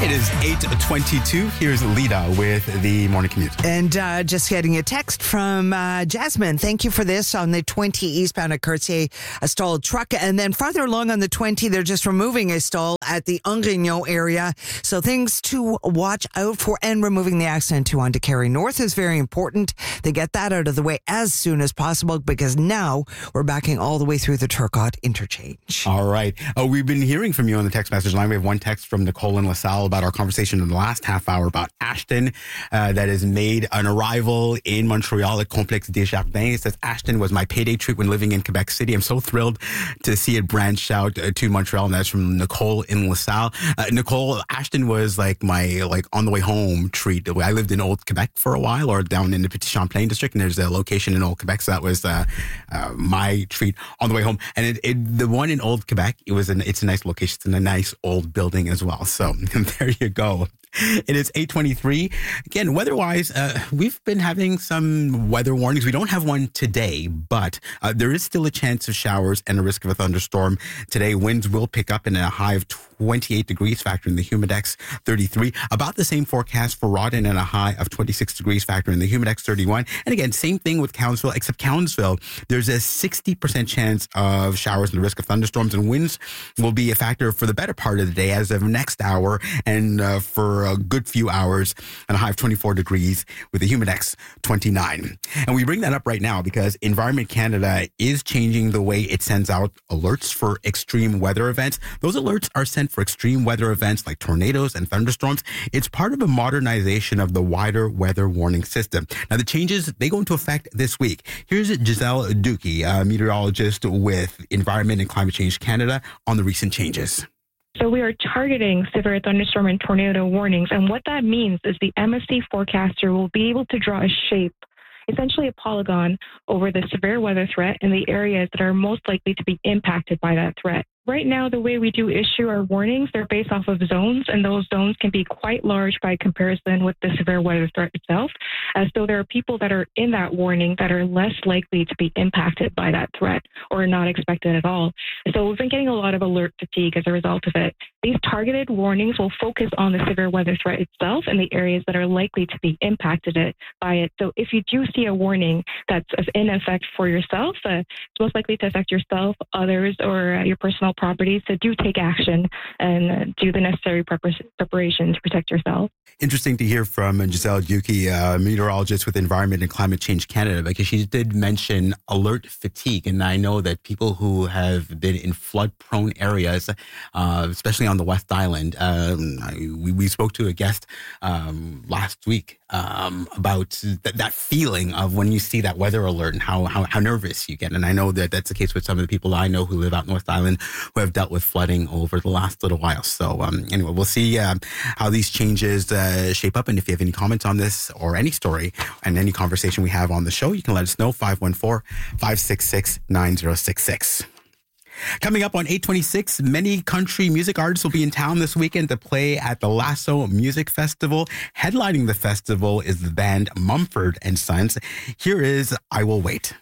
It is 8:22. Here's Lita with the Morning Commute. And just getting a text from Jasmine. Thank you for this on the 20 eastbound at Cartier, a stalled truck. And then farther along on the 20, they're just removing a stall at the Angrignon area. So things to watch out for, and removing the accident to on to Carry North is very important. They get that out of the way as soon as possible because now we're backing all the way through the Turcotte interchange. All right. We've been hearing from you on the text message line. We have one text from Nicole in LaSalle about our conversation in the last half hour about Ashton that has made an arrival in Montreal at Complexe Desjardins. It says, Ashton was my payday treat when living in Quebec City. I'm so thrilled to see it branch out to Montreal. And that's from Nicole in LaSalle. Nicole, Ashton was like my on the way home treat. I lived in Old Quebec for a while, or down in the Petit Champlain district, and there's a location in Old Quebec. So that was my treat on the way home. And the one in Old Quebec, it's a nice location. It's in a nice old building as well. So there you go. It is 8:23. Again, weather-wise, we've been having some weather warnings. We don't have one today, but there is still a chance of showers and a risk of a thunderstorm. Today, winds will pick up in a high of 28 degrees, factoring the humidex 33. About the same forecast for Rawdon and a high of 26 degrees, factoring the humidex 31. And again, same thing with Cowansville, except Cowansville, there's a 60% chance of showers and the risk of thunderstorms, and winds will be a factor for the better part of the day as of next hour and for a good few hours, and a high of 24 degrees with the humidex 29. And we bring that up right now because Environment Canada is changing the way it sends out alerts for extreme weather events. Those alerts are sent for extreme weather events like tornadoes and thunderstorms. It's part of a modernization of the wider weather warning system. Now, the changes, they go into effect this week. Here's Giselle Dukey, a meteorologist with Environment and Climate Change Canada, on the recent changes. So we are targeting severe thunderstorm and tornado warnings. And what that means is the MSC forecaster will be able to draw a shape, essentially a polygon, over the severe weather threat in the areas that are most likely to be impacted by that threat. Right now, the way we do issue our warnings, they're based off of zones, and those zones can be quite large by comparison with the severe weather threat itself. So there are people that are in that warning that are less likely to be impacted by that threat or not expected at all. So we've been getting a lot of alert fatigue as a result of it. These targeted warnings will focus on the severe weather threat itself and the areas that are likely to be impacted by it. So if you do see a warning that's in effect for yourself, it's most likely to affect yourself, others, or your personal properties. So do take action and do the necessary preparation to protect yourself. Interesting to hear from Giselle Dukey, a meteorologist with Environment and Climate Change Canada, because she did mention alert fatigue. And I know that people who have been in flood-prone areas, especially on the West Island, we spoke to a guest last week about that feeling of when you see that weather alert and how nervous you get. And I know that that's the case with some of the people I know who live out in West Island who have dealt with flooding over the last little while. So anyway, we'll see how these changes shape up. And if you have any comments on this or any story and any conversation we have on the show, you can let us know, 514-566-9066. Coming up on 8:26, many country music artists will be in town this weekend to play at the Lasso Music Festival. Headlining the festival is the band Mumford & Sons. Here is I Will Wait.